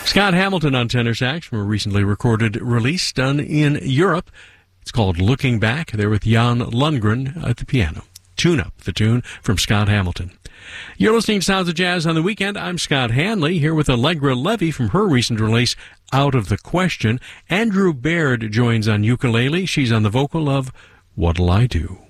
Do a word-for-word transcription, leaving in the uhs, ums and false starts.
Scott Hamilton on tenor sax from a recently recorded release done in Europe. It's called Looking Back. They're with Jan Lundgren at the piano. Tune Up, the tune from Scott Hamilton. You're listening to Sounds of Jazz on the Weekend. I'm Scott Hanley, here with Allegra Levy from her recent release, Out of the Question. Andrew Baird joins on ukulele. She's on the vocal of What'll I Do?